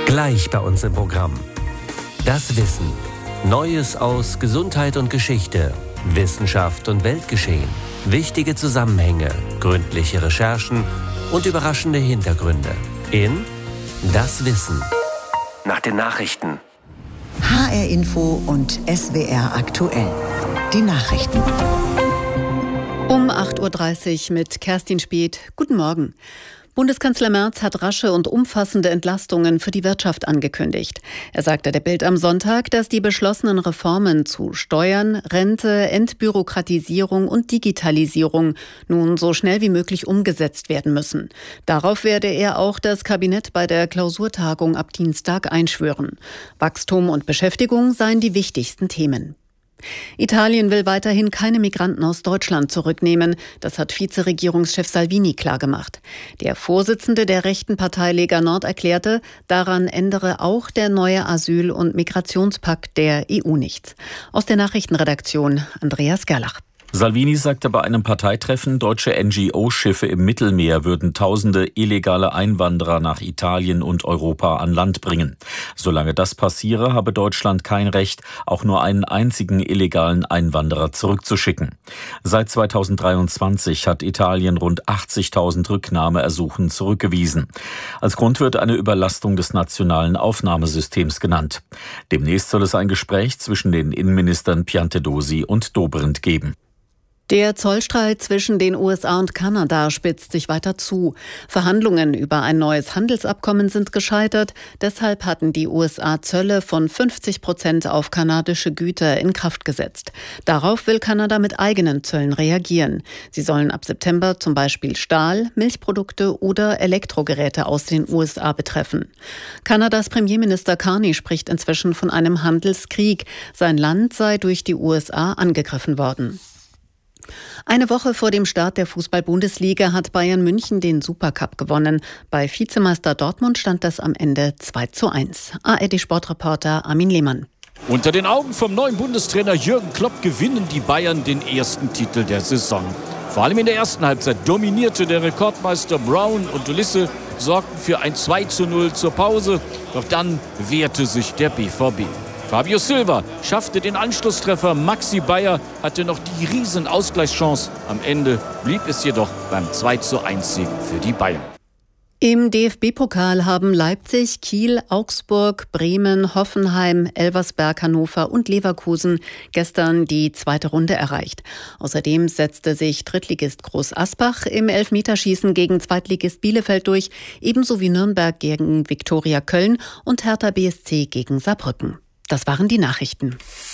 Gleich bei uns im Programm. Das Wissen. Neues aus Gesundheit und Geschichte, Wissenschaft und Weltgeschehen. Wichtige Zusammenhänge, gründliche Recherchen und überraschende Hintergründe. In Das Wissen. Nach den Nachrichten. HR Info und SWR aktuell. Die Nachrichten. Um 8.30 Uhr mit Kerstin Speth. Guten Morgen. Bundeskanzler Merz hat rasche und umfassende Entlastungen für die Wirtschaft angekündigt. Er sagte der Bild am Sonntag, dass die beschlossenen Reformen zu Steuern, Rente, Entbürokratisierung und Digitalisierung nun so schnell wie möglich umgesetzt werden müssen. Darauf werde er auch das Kabinett bei der Klausurtagung ab Dienstag einschwören. Wachstum und Beschäftigung seien die wichtigsten Themen. Italien will weiterhin keine Migranten aus Deutschland zurücknehmen. Das hat Vizeregierungschef Salvini klargemacht. Der Vorsitzende der rechten Partei Lega Nord erklärte, daran ändere auch der neue Asyl- und Migrationspakt der EU nichts. Aus der Nachrichtenredaktion Andreas Gerlach. Salvini sagte bei einem Parteitreffen, deutsche NGO-Schiffe im Mittelmeer würden Tausende illegale Einwanderer nach Italien und Europa an Land bringen. Solange das passiere, habe Deutschland kein Recht, auch nur einen einzigen illegalen Einwanderer zurückzuschicken. Seit 2023 hat Italien rund 80.000 Rücknahmeersuchen zurückgewiesen. Als Grund wird eine Überlastung des nationalen Aufnahmesystems genannt. Demnächst soll es ein Gespräch zwischen den Innenministern Piantedosi und Dobrindt geben. Der Zollstreit zwischen den USA und Kanada spitzt sich weiter zu. Verhandlungen über ein neues Handelsabkommen sind gescheitert. Deshalb hatten die USA Zölle von 50% auf kanadische Güter in Kraft gesetzt. Darauf will Kanada mit eigenen Zöllen reagieren. Sie sollen ab September zum Beispiel Stahl, Milchprodukte oder Elektrogeräte aus den USA betreffen. Kanadas Premierminister Carney spricht inzwischen von einem Handelskrieg. Sein Land sei durch die USA angegriffen worden. Eine Woche vor dem Start der Fußball-Bundesliga hat Bayern München den Supercup gewonnen. Bei Vizemeister Dortmund stand das am Ende 2:1. ARD-Sportreporter Armin Lehmann. Unter den Augen vom neuen Bundestrainer Jürgen Klopp gewinnen die Bayern den ersten Titel der Saison. Vor allem in der ersten Halbzeit dominierte der Rekordmeister Brown und Ulisse, sorgten für ein 2:0 zur Pause. Doch dann wehrte sich der BVB. Fabio Silva schaffte den Anschlusstreffer. Maxi Bayer hatte noch die riesen Ausgleichschance. Am Ende blieb es jedoch beim 2:1-Sieg für die Bayern. Im DFB-Pokal haben Leipzig, Kiel, Augsburg, Bremen, Hoffenheim, Elversberg, Hannover und Leverkusen gestern die zweite Runde erreicht. Außerdem setzte sich Drittligist Groß Asbach im Elfmeterschießen gegen Zweitligist Bielefeld durch, ebenso wie Nürnberg gegen Viktoria Köln und Hertha BSC gegen Saarbrücken. Das waren die Nachrichten.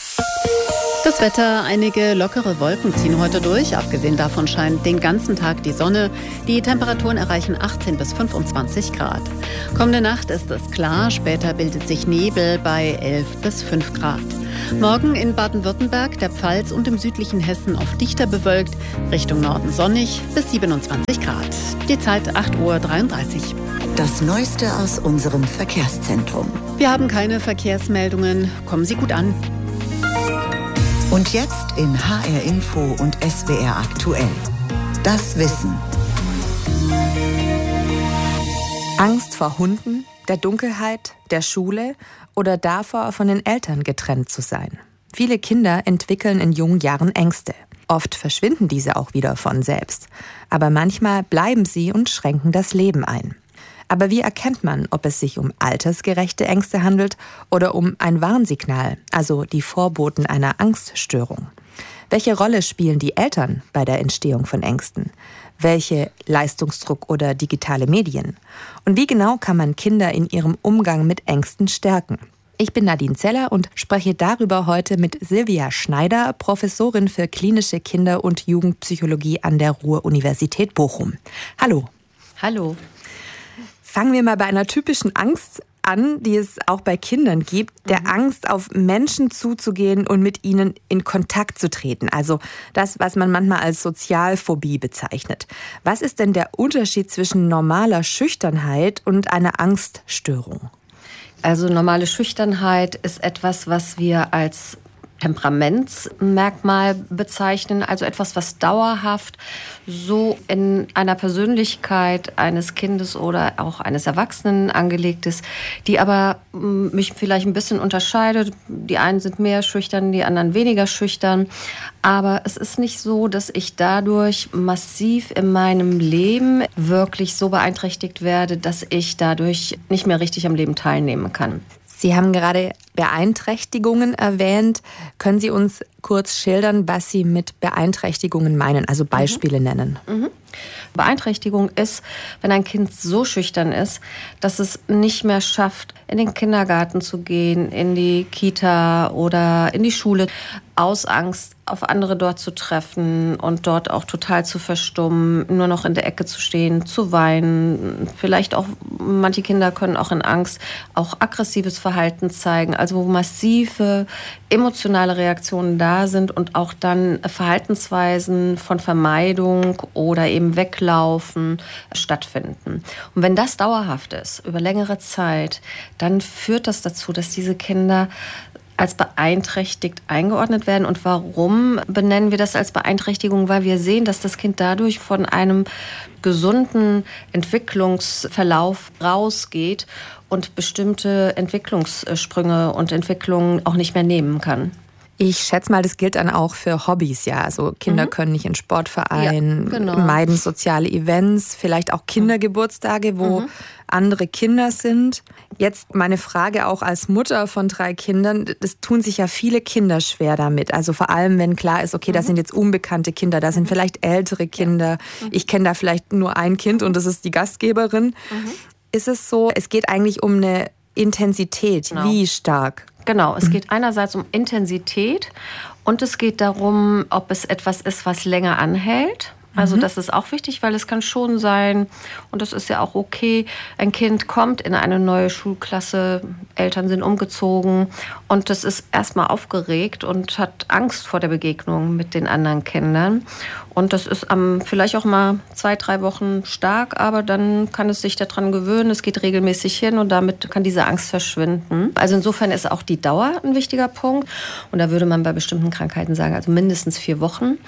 Das Wetter, einige lockere Wolken ziehen heute durch. Abgesehen davon scheint den ganzen Tag die Sonne. Die Temperaturen erreichen 18 bis 25 Grad. Kommende Nacht ist es klar, später bildet sich Nebel bei 11 bis 5 Grad. Morgen in Baden-Württemberg, der Pfalz und im südlichen Hessen oft dichter bewölkt, Richtung Norden sonnig bis 27 Grad. Die Zeit 8:33 Uhr. Das Neueste aus unserem Verkehrszentrum. Wir haben keine Verkehrsmeldungen. Kommen Sie gut an. Und jetzt in HR Info und SWR aktuell. Das Wissen. Angst vor Hunden, der Dunkelheit, der Schule oder davor, von den Eltern getrennt zu sein. Viele Kinder entwickeln in jungen Jahren Ängste. Oft verschwinden diese auch wieder von selbst. Aber manchmal bleiben sie und schränken das Leben ein. Aber wie erkennt man, ob es sich um altersgerechte Ängste handelt oder um ein Warnsignal, also die Vorboten einer Angststörung? Welche Rolle spielen die Eltern bei der Entstehung von Ängsten? Welche Leistungsdruck oder digitale Medien? Und wie genau kann man Kinder in ihrem Umgang mit Ängsten stärken? Ich bin Nadine Zeller und spreche darüber heute mit Silvia Schneider, Professorin für klinische Kinder- und Jugendpsychologie an der Ruhr-Universität Bochum. Hallo. Hallo. Fangen wir mal bei einer typischen Angst an, die es auch bei Kindern gibt, der Angst, auf Menschen zuzugehen und mit ihnen in Kontakt zu treten. Also das, was man manchmal als Sozialphobie bezeichnet. Was ist denn der Unterschied zwischen normaler Schüchternheit und einer Angststörung? Also normale Schüchternheit ist etwas, was wir als Temperamentsmerkmal bezeichnen, also etwas, was dauerhaft so in einer Persönlichkeit eines Kindes oder auch eines Erwachsenen angelegt ist, die aber mich vielleicht ein bisschen unterscheidet. Die einen sind mehr schüchtern, die anderen weniger schüchtern. Aber es ist nicht so, dass ich dadurch massiv in meinem Leben wirklich so beeinträchtigt werde, dass ich dadurch nicht mehr richtig am Leben teilnehmen kann. Sie haben gerade Beeinträchtigungen erwähnt. Können Sie uns kurz schildern, was Sie mit Beeinträchtigungen meinen, also Beispiele nennen? Beeinträchtigung ist, wenn ein Kind so schüchtern ist, dass es nicht mehr schafft, in den Kindergarten zu gehen, in die Kita oder in die Schule, aus Angst auf andere dort zu treffen und dort auch total zu verstummen, nur noch in der Ecke zu stehen, zu weinen. Vielleicht auch, manche Kinder können auch in Angst auch aggressives Verhalten zeigen, also wo massive emotionale Reaktionen da sind und auch dann Verhaltensweisen von Vermeidung oder eben Weglaufen stattfinden. Und wenn das dauerhaft ist, über längere Zeit, dann führt das dazu, dass diese Kinder als beeinträchtigt eingeordnet werden. Und warum benennen wir das als Beeinträchtigung? Weil wir sehen, dass das Kind dadurch von einem gesunden Entwicklungsverlauf rausgeht und bestimmte Entwicklungssprünge und Entwicklungen auch nicht mehr nehmen kann. Ich schätze mal, das gilt dann auch für Hobbys, ja. Also Kinder können nicht in Sportvereinen, meiden soziale Events, vielleicht auch Kindergeburtstage, wo andere Kinder sind. Jetzt meine Frage auch als Mutter von 3 Kindern, das tun sich ja viele Kinder schwer damit. Also vor allem, wenn klar ist, okay, das sind jetzt unbekannte Kinder, das sind vielleicht ältere Kinder. Ich kenne da vielleicht nur ein Kind und das ist die Gastgeberin. Ist es so, es geht eigentlich um eine Intensität, wie stark? Genau, es geht einerseits um Intensität und es geht darum, ob es etwas ist, was länger anhält. Also das ist auch wichtig, weil es kann schon sein, und das ist ja auch okay, ein Kind kommt in eine neue Schulklasse, Eltern sind umgezogen und das ist erstmal aufgeregt und hat Angst vor der Begegnung mit den anderen Kindern. Und das ist vielleicht auch mal 2-3 Wochen stark, aber dann kann es sich daran gewöhnen, es geht regelmäßig hin und damit kann diese Angst verschwinden. Also insofern ist auch die Dauer ein wichtiger Punkt und da würde man bei bestimmten Krankheiten sagen, also mindestens 4 Wochen.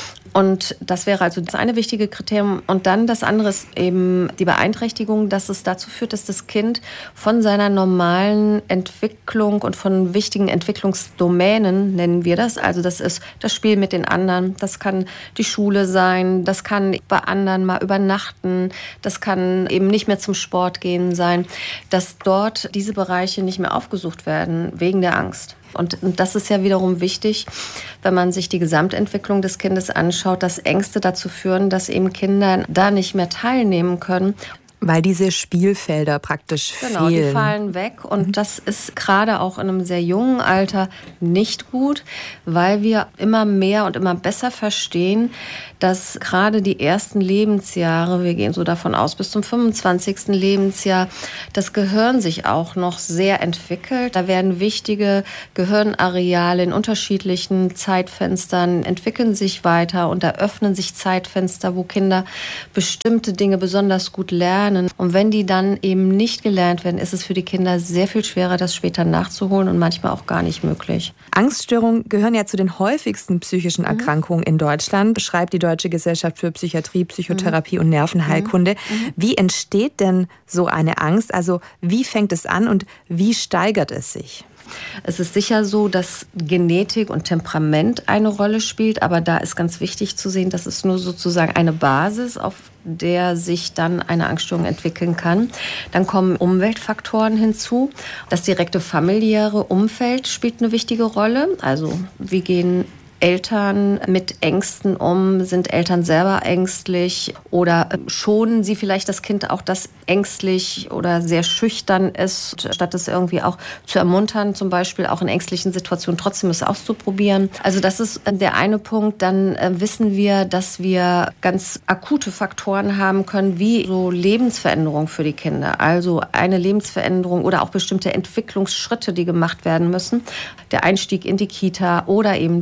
Und das wäre also das eine wichtige Kriterium. Und dann das andere ist eben die Beeinträchtigung, dass es dazu führt, dass das Kind von seiner normalen Entwicklung und von wichtigen Entwicklungsdomänen, nennen wir das, also das ist das Spiel mit den anderen, das kann die Schule sein, das kann bei anderen mal übernachten, das kann eben nicht mehr zum Sport gehen sein, dass dort diese Bereiche nicht mehr aufgesucht werden wegen der Angst. Und das ist ja wiederum wichtig, wenn man sich die Gesamtentwicklung des Kindes anschaut, dass Ängste dazu führen, dass eben Kinder da nicht mehr teilnehmen können. Weil diese Spielfelder praktisch fehlen. Genau, die fallen weg und das ist gerade auch in einem sehr jungen Alter nicht gut, weil wir immer mehr und immer besser verstehen, dass gerade die ersten Lebensjahre, wir gehen so davon aus, bis zum 25. Lebensjahr, das Gehirn sich auch noch sehr entwickelt. Da werden wichtige Gehirnareale in unterschiedlichen Zeitfenstern entwickeln sich weiter und da öffnen sich Zeitfenster, wo Kinder bestimmte Dinge besonders gut lernen. Und wenn die dann eben nicht gelernt werden, ist es für die Kinder sehr viel schwerer, das später nachzuholen und manchmal auch gar nicht möglich. Angststörungen gehören ja zu den häufigsten psychischen Erkrankungen in Deutschland, beschreibt die Deutsche Gesellschaft für Psychiatrie, Psychotherapie und Nervenheilkunde. Wie entsteht denn so eine Angst? Also wie fängt es an und wie steigert es sich? Es ist sicher so, dass Genetik und Temperament eine Rolle spielt, aber da ist ganz wichtig zu sehen, dass es nur sozusagen eine Basis, auf der sich dann eine Angststörung entwickeln kann. Dann kommen Umweltfaktoren hinzu. Das direkte familiäre Umfeld spielt eine wichtige Rolle. Also wie gehen Eltern mit Ängsten um? Sind Eltern selber ängstlich oder schonen sie vielleicht das Kind auch, das ängstlich oder sehr schüchtern ist, statt es irgendwie auch zu ermuntern, zum Beispiel auch in ängstlichen Situationen trotzdem es auszuprobieren? Also das ist der eine Punkt. Dann wissen wir, dass wir ganz akute Faktoren haben können, wie so Lebensveränderung für die Kinder. Also eine Lebensveränderung oder auch bestimmte Entwicklungsschritte, die gemacht werden müssen. Der Einstieg in die Kita oder eben der Umzug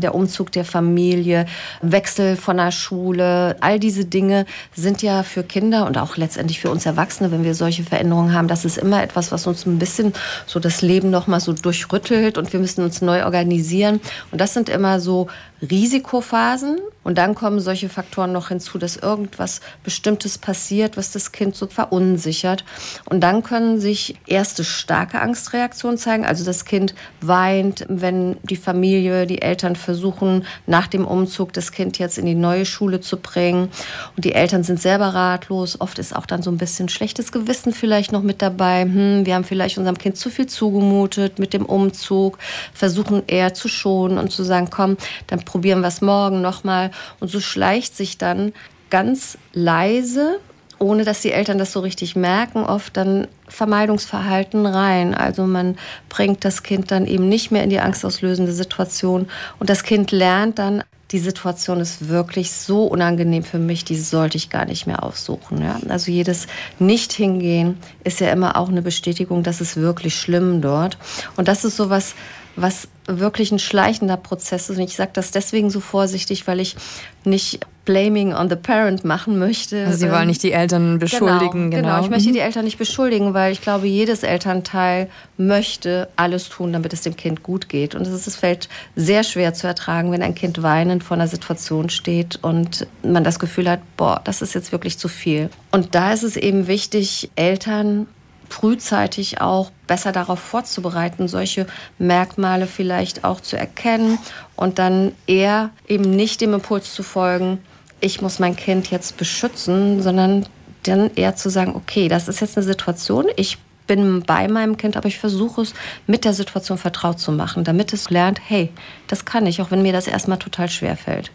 Umzug der Familie, Wechsel von der Schule, all diese Dinge sind ja für Kinder und auch letztendlich für uns Erwachsene, wenn wir solche Veränderungen haben, das ist immer etwas, was uns ein bisschen so das Leben noch mal so durchrüttelt und wir müssen uns neu organisieren. Und das sind immer so Risikophasen. Und dann kommen solche Faktoren noch hinzu, dass irgendwas Bestimmtes passiert, was das Kind so verunsichert. Und dann können sich erste starke Angstreaktionen zeigen. Also das Kind weint, wenn die Familie, die Eltern versuchen, nach dem Umzug das Kind jetzt in die neue Schule zu bringen. Und die Eltern sind selber ratlos. Oft ist auch dann so ein bisschen schlechtes Gewissen vielleicht noch mit dabei. Wir haben vielleicht unserem Kind zu viel zugemutet mit dem Umzug. Versuchen eher zu schonen und zu sagen, komm, dann probieren wir es morgen nochmal. Und so schleicht sich dann ganz leise, ohne dass die Eltern das so richtig merken, oft dann Vermeidungsverhalten rein. Also man bringt das Kind dann eben nicht mehr in die angstauslösende Situation. Und das Kind lernt dann, die Situation ist wirklich so unangenehm für mich, die sollte ich gar nicht mehr aufsuchen. Ja? Also jedes Nicht-Hingehen ist ja immer auch eine Bestätigung, dass es wirklich schlimm dort. Und das ist sowas, was wirklich ein schleichender Prozess ist. Und ich sage das deswegen so vorsichtig, weil ich nicht Blaming on the Parent machen möchte. Also Sie wollen nicht die Eltern beschuldigen. Genau. Ich möchte die Eltern nicht beschuldigen, weil ich glaube, jedes Elternteil möchte alles tun, damit es dem Kind gut geht. Und es fällt sehr schwer zu ertragen, wenn ein Kind weinend vor einer Situation steht und man das Gefühl hat, boah, das ist jetzt wirklich zu viel. Und da ist es eben wichtig, Eltern frühzeitig auch besser darauf vorzubereiten, solche Merkmale vielleicht auch zu erkennen und dann eher eben nicht dem Impuls zu folgen, ich muss mein Kind jetzt beschützen, sondern dann eher zu sagen, okay, das ist jetzt eine Situation, ich bin bei meinem Kind, aber ich versuche es mit der Situation vertraut zu machen, damit es lernt, hey, das kann ich, auch wenn mir das erstmal total schwer fällt.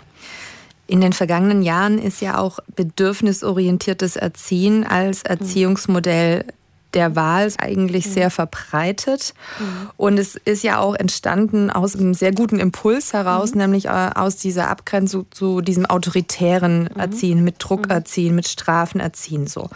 In den vergangenen Jahren ist ja auch bedürfnisorientiertes Erziehen als Erziehungsmodell der Wahl eigentlich sehr verbreitet. Und es ist ja auch entstanden aus einem sehr guten Impuls heraus, nämlich aus dieser Abgrenzung zu diesem autoritären Erziehen, mit Druck erziehen, mit Strafen erziehen. So.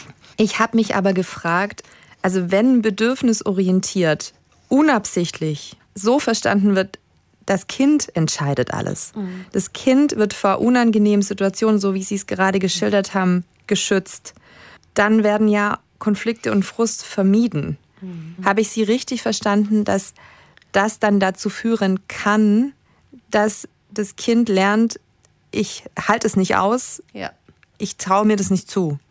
Ich habe mich aber gefragt, also wenn bedürfnisorientiert, unabsichtlich so verstanden wird, das Kind entscheidet alles. Das Kind wird vor unangenehmen Situationen, so wie Sie es gerade geschildert haben, geschützt. Dann werden ja Konflikte und Frust vermieden. Habe ich Sie richtig verstanden, dass das dann dazu führen kann, dass das Kind lernt, ich halte es nicht aus, ich traue mir das nicht zu?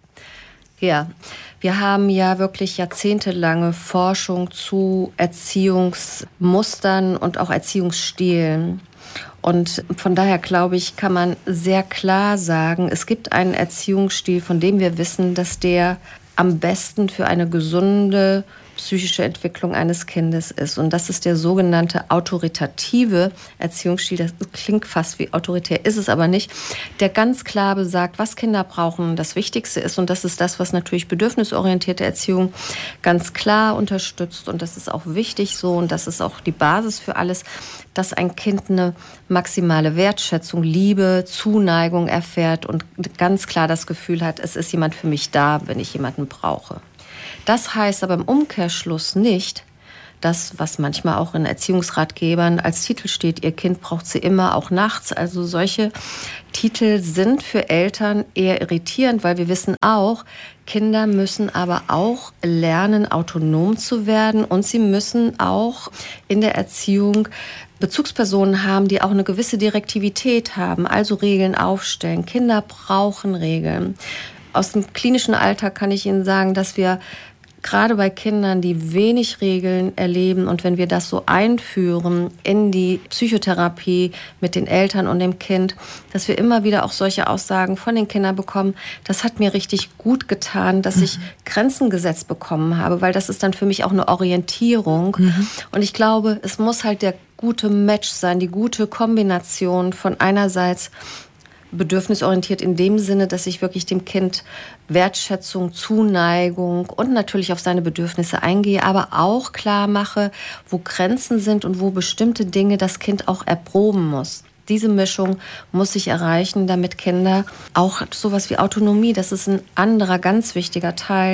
Ja, wir haben ja wirklich jahrzehntelange Forschung zu Erziehungsmustern und auch Erziehungsstilen. Und von daher, glaube ich, kann man sehr klar sagen, es gibt einen Erziehungsstil, von dem wir wissen, dass der am besten für eine gesunde psychische Entwicklung eines Kindes ist. Und das ist der sogenannte autoritative Erziehungsstil. Das klingt fast wie autoritär, ist es aber nicht. Der ganz klar besagt, was Kinder brauchen, das Wichtigste ist. Und das ist das, was natürlich bedürfnisorientierte Erziehung ganz klar unterstützt. Und das ist auch wichtig so. Und das ist auch die Basis für alles, dass ein Kind eine maximale Wertschätzung, Liebe, Zuneigung erfährt und ganz klar das Gefühl hat, es ist jemand für mich da, wenn ich jemanden brauche. Das heißt aber im Umkehrschluss nicht, das, was manchmal auch in Erziehungsratgebern als Titel steht, ihr Kind braucht sie immer, auch nachts. Also solche Titel sind für Eltern eher irritierend, weil wir wissen auch, Kinder müssen aber auch lernen, autonom zu werden und sie müssen auch in der Erziehung Bezugspersonen haben, die auch eine gewisse Direktivität haben, also Regeln aufstellen. Kinder brauchen Regeln. Aus dem klinischen Alltag kann ich Ihnen sagen, dass wir gerade bei Kindern, die wenig Regeln erleben und wenn wir das so einführen in die Psychotherapie mit den Eltern und dem Kind, dass wir immer wieder auch solche Aussagen von den Kindern bekommen, das hat mir richtig gut getan, dass ich Grenzen gesetzt bekommen habe, weil das ist dann für mich auch eine Orientierung. Und ich glaube, es muss halt der gute Match sein, die gute Kombination von einerseits bedürfnisorientiert in dem Sinne, dass ich wirklich dem Kind Wertschätzung, Zuneigung und natürlich auf seine Bedürfnisse eingehe, aber auch klar mache, wo Grenzen sind und wo bestimmte Dinge das Kind auch erproben muss. Diese Mischung muss ich erreichen, damit Kinder auch sowas wie Autonomie, das ist ein anderer ganz wichtiger Teil,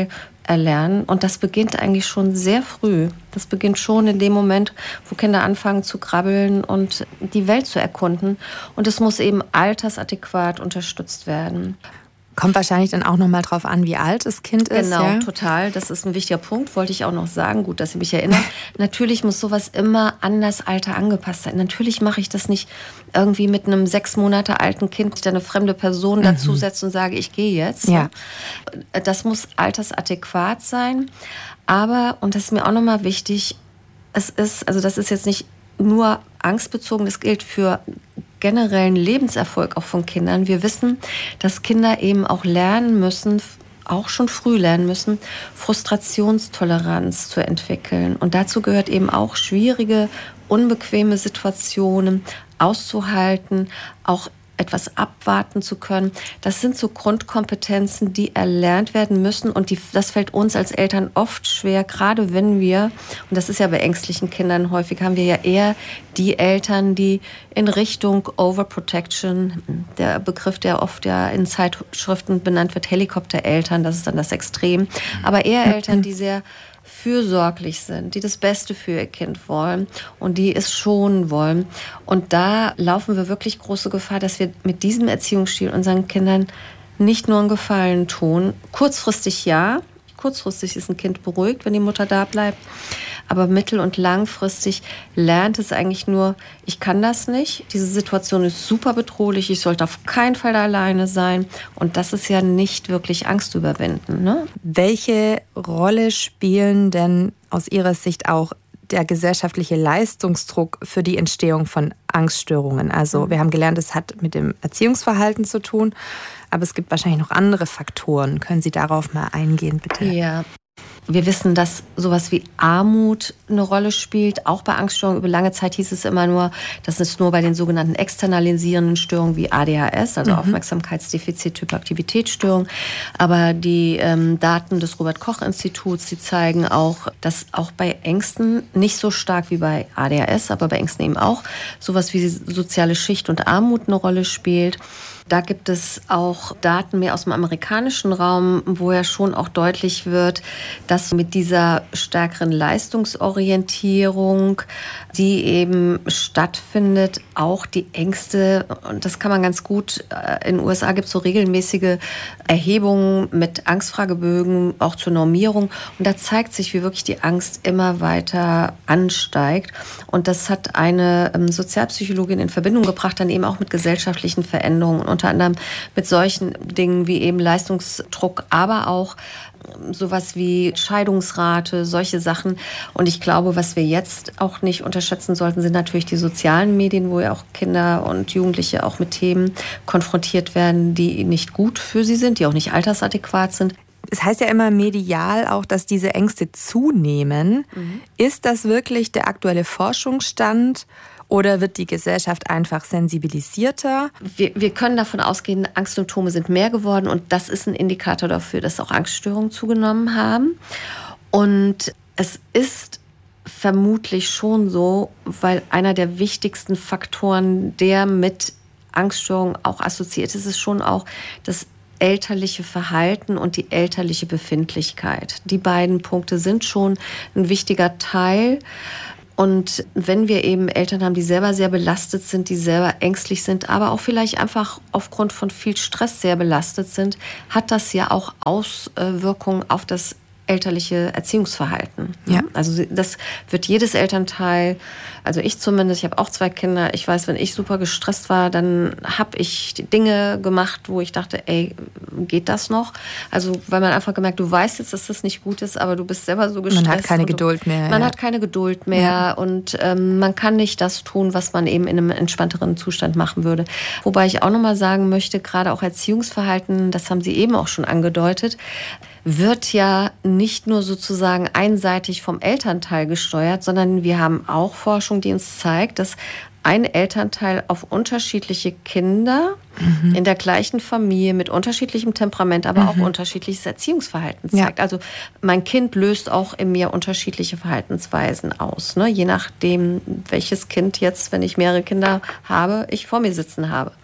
erlernen. Und das beginnt eigentlich schon sehr früh. Das beginnt schon in dem Moment, wo Kinder anfangen zu krabbeln und die Welt zu erkunden. Und es muss eben altersadäquat unterstützt werden. Kommt wahrscheinlich dann auch noch mal drauf an, wie alt das Kind ist. Genau, ja? Total. Das ist ein wichtiger Punkt, wollte ich auch noch sagen. Gut, dass Sie mich erinnern. Natürlich muss sowas immer an das Alter angepasst sein. Natürlich mache ich das nicht irgendwie mit einem 6 Monate alten Kind, der eine fremde Person dazusetzt und sage, ich gehe jetzt. Ja. Das muss altersadäquat sein. Aber, und das ist mir auch noch mal wichtig, das ist jetzt nicht nur angstbezogen, das gilt für generellen Lebenserfolg auch von Kindern. Wir wissen, dass Kinder eben auch lernen müssen, auch schon früh lernen müssen, Frustrationstoleranz zu entwickeln. Und dazu gehört eben auch schwierige, unbequeme Situationen auszuhalten, auch etwas abwarten zu können. Das sind so Grundkompetenzen, die erlernt werden müssen und das fällt uns als Eltern oft schwer, gerade wenn wir, und das ist ja bei ängstlichen Kindern häufig, haben wir ja eher die Eltern, die in Richtung Overprotection, der Begriff, der oft ja in Zeitschriften benannt wird, Helikoptereltern, das ist dann das Extrem, aber eher Eltern, die sehr fürsorglich sind, die das Beste für ihr Kind wollen und die es schonen wollen. Und da laufen wir wirklich große Gefahr, dass wir mit diesem Erziehungsstil unseren Kindern nicht nur einen Gefallen tun. Kurzfristig ja. Kurzfristig ist ein Kind beruhigt, wenn die Mutter da bleibt. Aber mittel- und langfristig lernt es eigentlich nur, ich kann das nicht. Diese Situation ist super bedrohlich. Ich sollte auf keinen Fall da alleine sein. Und das ist ja nicht wirklich Angst zu überwinden. Ne? Welche Rolle spielen denn aus Ihrer Sicht auch der gesellschaftliche Leistungsdruck für die Entstehung von Angststörungen? Also wir haben gelernt, es hat mit dem Erziehungsverhalten zu tun, aber es gibt wahrscheinlich noch andere Faktoren. Können Sie darauf mal eingehen, bitte? Ja. Wir wissen, dass sowas wie Armut eine Rolle spielt, auch bei Angststörungen. Über lange Zeit hieß es immer nur, das ist nur bei den sogenannten externalisierenden Störungen wie ADHS, also Aufmerksamkeitsdefizit-Hyperaktivitätsstörung. Aber die Daten des Robert-Koch-Instituts, die zeigen auch, dass auch bei Ängsten, nicht so stark wie bei ADHS, aber bei Ängsten eben auch, sowas wie soziale Schicht und Armut eine Rolle spielt. Da gibt es auch Daten mehr aus dem amerikanischen Raum, wo ja schon auch deutlich wird, dass mit dieser stärkeren Leistungsorientierung, die eben stattfindet, auch die Ängste, und das kann man ganz gut, in den USA gibt es so regelmäßige Erhebungen mit Angstfragebögen, auch zur Normierung. Und da zeigt sich, wie wirklich die Angst immer weiter ansteigt. Und das hat eine Sozialpsychologin in Verbindung gebracht, dann eben auch mit gesellschaftlichen Veränderungen, unter anderem mit solchen Dingen wie eben Leistungsdruck, aber auch sowas wie Scheidungsrate, solche Sachen. Und ich glaube, was wir jetzt auch nicht unterschätzen sollten, sind natürlich die sozialen Medien, wo ja auch Kinder und Jugendliche auch mit Themen konfrontiert werden, die nicht gut für sie sind, die auch nicht altersadäquat sind. Es heißt ja immer medial auch, dass diese Ängste zunehmen. Ist das wirklich der aktuelle Forschungsstand? Oder wird die Gesellschaft einfach sensibilisierter? Wir können davon ausgehen, Angstsymptome sind mehr geworden und das ist ein Indikator dafür, dass auch Angststörungen zugenommen haben. Und es ist vermutlich schon so, weil einer der wichtigsten Faktoren, der mit Angststörungen auch assoziiert ist, ist schon auch das elterliche Verhalten und die elterliche Befindlichkeit. Die beiden Punkte sind schon ein wichtiger Teil. Und wenn wir eben Eltern haben, die selber sehr belastet sind, die selber ängstlich sind, aber auch vielleicht einfach aufgrund von viel Stress sehr belastet sind, hat das ja auch Auswirkungen auf das elterliche Erziehungsverhalten. Ja. Also das wird jedes Elternteil, also ich zumindest, ich habe auch 2 Kinder, ich weiß, wenn ich super gestresst war, dann habe ich Dinge gemacht, wo ich dachte, ey, geht das noch? Also weil man einfach gemerkt, du weißt jetzt, dass das nicht gut ist, aber du bist selber so gestresst. Man hat keine Geduld mehr. Man hat keine Geduld mehr und man kann nicht das tun, was man eben in einem entspannteren Zustand machen würde. Wobei ich auch nochmal sagen möchte, gerade auch Erziehungsverhalten, das haben Sie eben auch schon angedeutet, wird ja nicht nur sozusagen einseitig vom Elternteil gesteuert, sondern wir haben auch Forschung, die uns zeigt, dass ein Elternteil auf unterschiedliche Kinder in der gleichen Familie mit unterschiedlichem Temperament, aber auch unterschiedliches Erziehungsverhalten zeigt. Ja. Also mein Kind löst auch in mir unterschiedliche Verhaltensweisen aus, ne? Je nachdem, welches Kind jetzt, wenn ich mehrere Kinder habe, ich vor mir sitzen habe.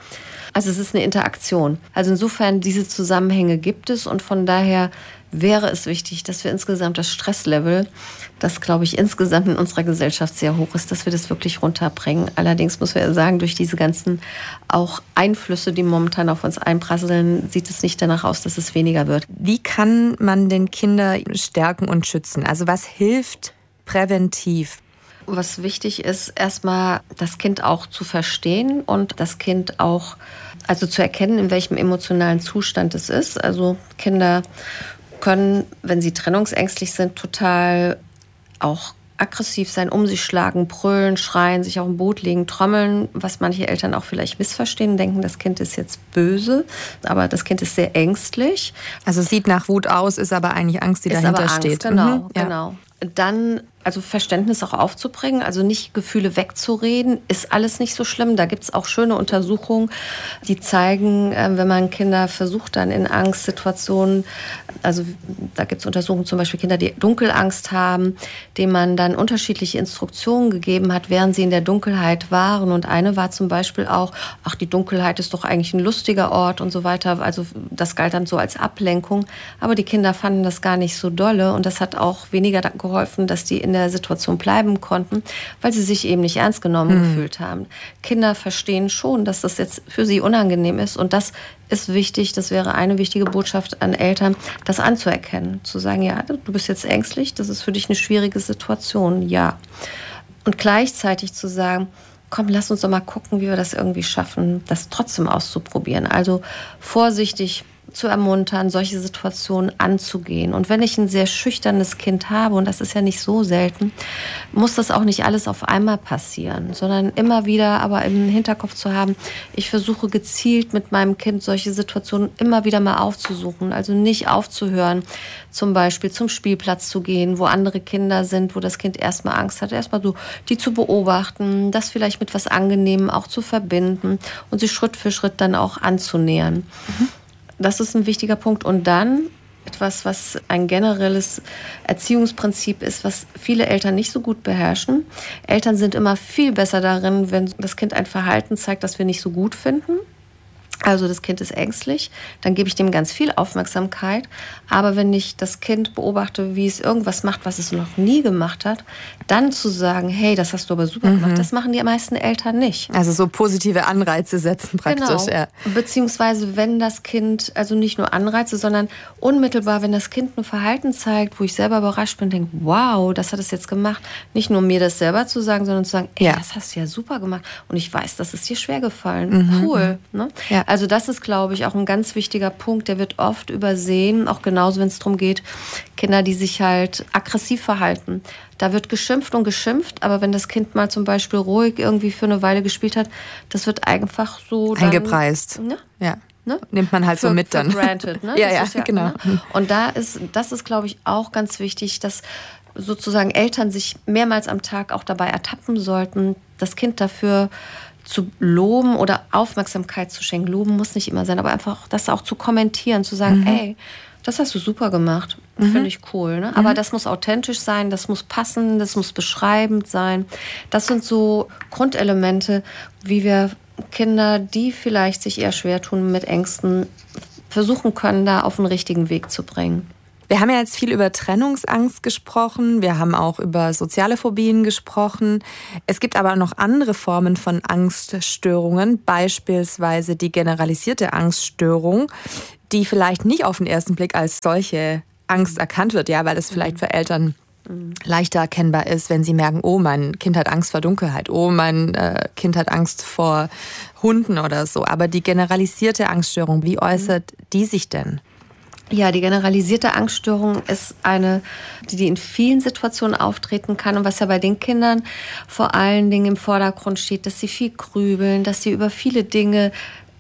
Also es ist eine Interaktion. Also insofern, diese Zusammenhänge gibt es und von daher wäre es wichtig, dass wir insgesamt das Stresslevel, das, glaube ich, insgesamt in unserer Gesellschaft sehr hoch ist, dass wir das wirklich runterbringen. Allerdings muss man sagen, durch diese ganzen auch Einflüsse, die momentan auf uns einprasseln, sieht es nicht danach aus, dass es weniger wird. Wie kann man denn Kinder stärken und schützen? Also was hilft präventiv? Was wichtig ist, erstmal das Kind auch zu verstehen und das Kind auch zu erkennen, in welchem emotionalen Zustand es ist. Also Kinder können, wenn sie trennungsängstlich sind, total auch aggressiv sein, um sich schlagen, brüllen, schreien, sich auf dem Boot legen, trommeln, was manche Eltern auch vielleicht missverstehen, denken, das Kind ist jetzt böse, aber das Kind ist sehr ängstlich. Also es sieht nach Wut aus, ist aber eigentlich Angst, die dahinter steht. Genau, genau. Dann Verständnis auch aufzubringen, also nicht Gefühle wegzureden, ist alles nicht so schlimm. Da gibt es auch schöne Untersuchungen, die zeigen, wenn man Kinder versucht dann in Angstsituationen, also da gibt es Untersuchungen, zum Beispiel Kinder, die Dunkelangst haben, denen man dann unterschiedliche Instruktionen gegeben hat, während sie in der Dunkelheit waren. Und eine war zum Beispiel auch, ach, die Dunkelheit ist doch eigentlich ein lustiger Ort und so weiter. Also das galt dann so als Ablenkung. Aber die Kinder fanden das gar nicht so dolle und das hat auch weniger geholfen, dass die in der Situation bleiben konnten, weil sie sich eben nicht ernst genommen gefühlt haben. Kinder verstehen schon, dass das jetzt für sie unangenehm ist und das ist wichtig, das wäre eine wichtige Botschaft an Eltern, das anzuerkennen, zu sagen, ja, du bist jetzt ängstlich, das ist für dich eine schwierige Situation, ja. Und gleichzeitig zu sagen, komm, lass uns doch mal gucken, wie wir das irgendwie schaffen, das trotzdem auszuprobieren. Also vorsichtig zu ermuntern, solche Situationen anzugehen. Und wenn ich ein sehr schüchternes Kind habe, und das ist ja nicht so selten, muss das auch nicht alles auf einmal passieren, sondern immer wieder aber im Hinterkopf zu haben, ich versuche gezielt mit meinem Kind solche Situationen immer wieder mal aufzusuchen. Also nicht aufzuhören, zum Beispiel zum Spielplatz zu gehen, wo andere Kinder sind, wo das Kind erstmal Angst hat, erstmal so die zu beobachten, das vielleicht mit was Angenehmem auch zu verbinden und sich Schritt für Schritt dann auch anzunähern. Das ist ein wichtiger Punkt. Und dann etwas, was ein generelles Erziehungsprinzip ist, was viele Eltern nicht so gut beherrschen. Eltern sind immer viel besser darin, wenn das Kind ein Verhalten zeigt, das wir nicht so gut finden. Also das Kind ist ängstlich, dann gebe ich dem ganz viel Aufmerksamkeit. Aber wenn ich das Kind beobachte, wie es irgendwas macht, was es noch nie gemacht hat, dann zu sagen, hey, das hast du aber super gemacht, das machen die meisten Eltern nicht. Also so positive Anreize setzen praktisch. Genau. Ja. Beziehungsweise wenn das Kind, also nicht nur Anreize, sondern unmittelbar, wenn das Kind ein Verhalten zeigt, wo ich selber überrascht bin und denke, wow, das hat es jetzt gemacht. Nicht nur mir das selber zu sagen, sondern zu sagen, ey, das hast du ja super gemacht. Und ich weiß, das ist dir schwer gefallen. Cool. Ne? Ja. Also das ist, glaube ich, auch ein ganz wichtiger Punkt, der wird oft übersehen, auch genauso, wenn es darum geht, Kinder, die sich halt aggressiv verhalten. Da wird geschimpft und geschimpft, aber wenn das Kind mal zum Beispiel ruhig irgendwie für eine Weile gespielt hat, das wird einfach so eingepreist. Dann, ne? Ja. Ne? Nimmt man halt so mit dann. Granted, ne? Ja, genau. Ne? Und das ist, glaube ich, auch ganz wichtig, dass sozusagen Eltern sich mehrmals am Tag auch dabei ertappen sollten, das Kind dafür zu loben oder Aufmerksamkeit zu schenken. Loben muss nicht immer sein, aber einfach das auch zu kommentieren, zu sagen, ey, das hast du super gemacht, finde ich cool. Ne? Aber das muss authentisch sein, das muss passen, das muss beschreibend sein. Das sind so Grundelemente, wie wir Kinder, die vielleicht sich eher schwer tun mit Ängsten, versuchen können, da auf den richtigen Weg zu bringen. Wir haben ja jetzt viel über Trennungsangst gesprochen, wir haben auch über soziale Phobien gesprochen. Es gibt aber noch andere Formen von Angststörungen, beispielsweise die generalisierte Angststörung, die vielleicht nicht auf den ersten Blick als solche Angst erkannt wird, ja, weil es vielleicht für Eltern leichter erkennbar ist, wenn sie merken, oh, mein Kind hat Angst vor Dunkelheit, oh, mein Kind hat Angst vor Hunden oder so. Aber die generalisierte Angststörung, wie äußert die sich denn? Ja, die generalisierte Angststörung ist eine, die in vielen Situationen auftreten kann und was ja bei den Kindern vor allen Dingen im Vordergrund steht, dass sie viel grübeln, dass sie über viele Dinge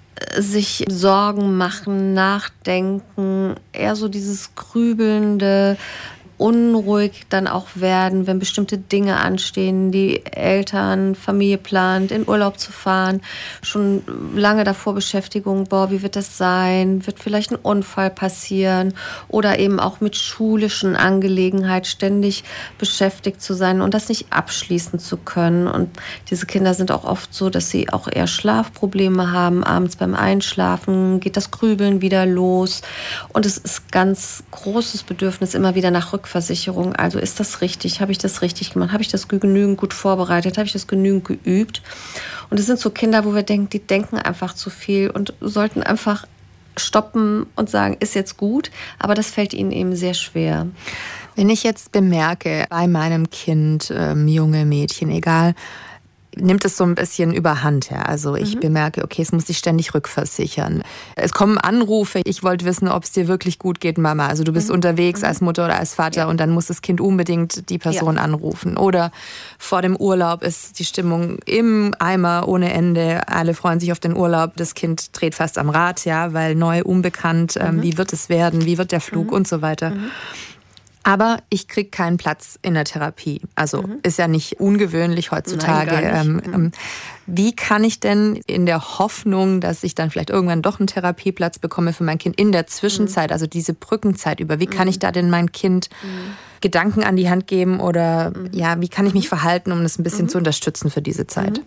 sich Sorgen machen, nachdenken, eher so dieses grübelnde, unruhig dann auch werden, wenn bestimmte Dinge anstehen, die Eltern, Familie plant, in Urlaub zu fahren, schon lange davor Beschäftigung, wie wird das sein, wird vielleicht ein Unfall passieren oder eben auch mit schulischen Angelegenheiten ständig beschäftigt zu sein und das nicht abschließen zu können. Und diese Kinder sind auch oft so, dass sie auch eher Schlafprobleme haben, abends beim Einschlafen geht das Grübeln wieder los und es ist ganz großes Bedürfnis immer wieder nach Rückversicherung. Also ist das richtig? Habe ich das richtig gemacht? Habe ich das genügend gut vorbereitet? Habe ich das genügend geübt? Und es sind so Kinder, wo wir denken, die denken einfach zu viel und sollten einfach stoppen und sagen, ist jetzt gut. Aber das fällt ihnen eben sehr schwer. Wenn ich jetzt bemerke, bei meinem Kind, junge Mädchen, egal, nimmt es so ein bisschen überhand. Ja? Also ich bemerke, okay, es muss sich ständig rückversichern. Es kommen Anrufe, ich wollte wissen, ob es dir wirklich gut geht, Mama. Also du bist unterwegs als Mutter oder als Vater und dann muss das Kind unbedingt die Person anrufen. Oder vor dem Urlaub ist die Stimmung im Eimer ohne Ende. Alle freuen sich auf den Urlaub. Das Kind dreht fast am Rad, ja, weil neu, unbekannt. Wie wird es werden? Wie wird der Flug und so weiter. Aber ich kriege keinen Platz in der Therapie. Also ist ja nicht ungewöhnlich heutzutage. Nein, wie kann ich denn in der Hoffnung, dass ich dann vielleicht irgendwann doch einen Therapieplatz bekomme für mein Kind in der Zwischenzeit, also diese Brückenzeit über, wie kann ich da denn mein Kind Gedanken an die Hand geben oder wie kann ich mich verhalten, um das ein bisschen zu unterstützen für diese Zeit?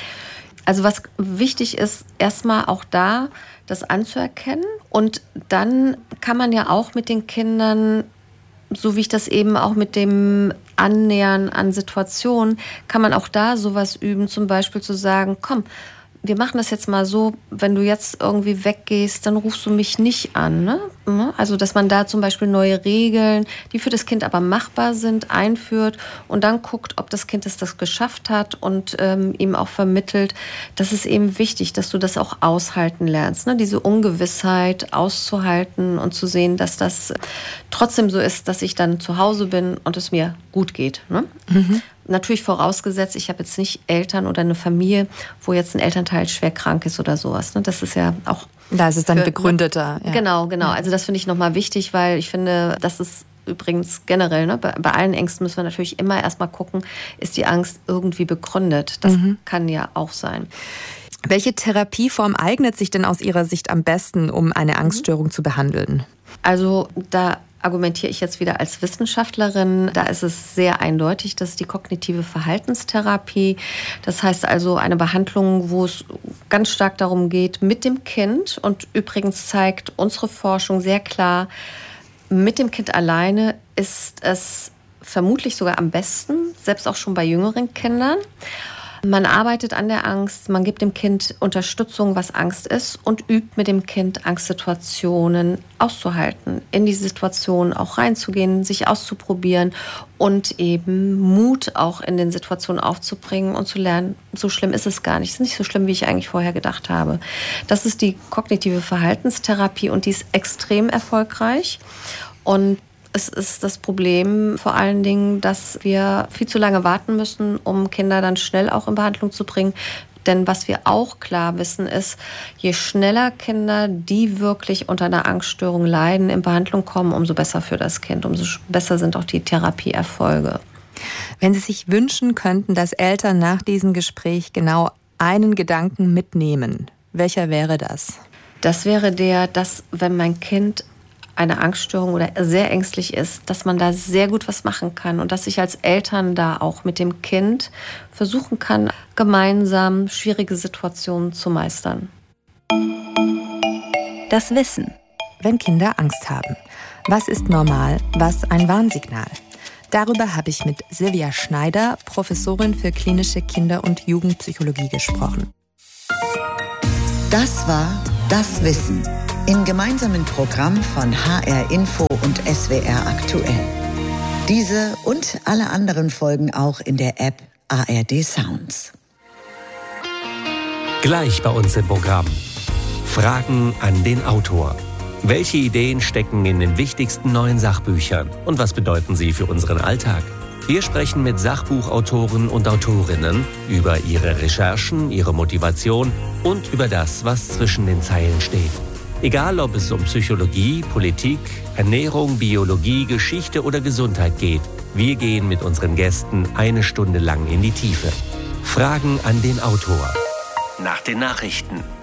Also was wichtig ist, erstmal auch da das anzuerkennen und dann kann man ja auch mit den Kindern, so wie ich das eben auch mit dem Annähern an Situationen, kann man auch da sowas üben, zum Beispiel zu sagen, komm, wir machen das jetzt mal so, wenn du jetzt irgendwie weggehst, dann rufst du mich nicht an. Ne? Also, dass man da zum Beispiel neue Regeln, die für das Kind aber machbar sind, einführt und dann guckt, ob das Kind das geschafft hat und ihm auch vermittelt, das ist eben wichtig, dass du das auch aushalten lernst. Ne? Diese Ungewissheit auszuhalten und zu sehen, dass das trotzdem so ist, dass ich dann zu Hause bin und es mir gut geht. Ne? Natürlich vorausgesetzt, ich habe jetzt nicht Eltern oder eine Familie, wo jetzt ein Elternteil schwer krank ist oder sowas. Ne? Das ist ja auch... Da ist es dann begründeter. Ja. Genau. Also das finde ich nochmal wichtig, weil ich finde, das ist übrigens generell, ne, bei allen Ängsten müssen wir natürlich immer erstmal gucken, ist die Angst irgendwie begründet? Das kann ja auch sein. Welche Therapieform eignet sich denn aus Ihrer Sicht am besten, um eine Angststörung zu behandeln? Also da argumentiere ich jetzt wieder als Wissenschaftlerin. Da ist es sehr eindeutig, das ist die kognitive Verhaltenstherapie. Das heißt also eine Behandlung, wo es ganz stark darum geht, mit dem Kind, und übrigens zeigt unsere Forschung sehr klar, mit dem Kind alleine ist es vermutlich sogar am besten, selbst auch schon bei jüngeren Kindern. Man arbeitet an der Angst, man gibt dem Kind Unterstützung, was Angst ist, und übt mit dem Kind Angstsituationen auszuhalten, in die Situation auch reinzugehen, sich auszuprobieren und eben Mut auch in den Situationen aufzubringen und zu lernen, so schlimm ist es gar nicht. Es ist nicht so schlimm, wie ich eigentlich vorher gedacht habe. Das ist die kognitive Verhaltenstherapie und die ist extrem erfolgreich. Und es ist das Problem vor allen Dingen, dass wir viel zu lange warten müssen, um Kinder dann schnell auch in Behandlung zu bringen. Denn was wir auch klar wissen ist, je schneller Kinder, die wirklich unter einer Angststörung leiden, in Behandlung kommen, umso besser für das Kind, umso besser sind auch die Therapieerfolge. Wenn Sie sich wünschen könnten, dass Eltern nach diesem Gespräch genau einen Gedanken mitnehmen, welcher wäre das? Das wäre dass wenn mein Kind eine Angststörung oder sehr ängstlich ist, dass man da sehr gut was machen kann und dass ich als Eltern da auch mit dem Kind versuchen kann, gemeinsam schwierige Situationen zu meistern. Das Wissen. Wenn Kinder Angst haben. Was ist normal, was ein Warnsignal? Darüber habe ich mit Silvia Schneider, Professorin für klinische Kinder- und Jugendpsychologie, gesprochen. Das war Das Wissen im gemeinsamen Programm von HR Info und SWR Aktuell. Diese und alle anderen Folgen auch in der App ARD Sounds. Gleich bei uns im Programm. Fragen an den Autor. Welche Ideen stecken in den wichtigsten neuen Sachbüchern und was bedeuten sie für unseren Alltag? Wir sprechen mit Sachbuchautoren und Autorinnen über ihre Recherchen, ihre Motivation und über das, was zwischen den Zeilen steht. Egal, ob es um Psychologie, Politik, Ernährung, Biologie, Geschichte oder Gesundheit geht, wir gehen mit unseren Gästen 1 Stunde lang in die Tiefe. Fragen an den Autor. Nach den Nachrichten.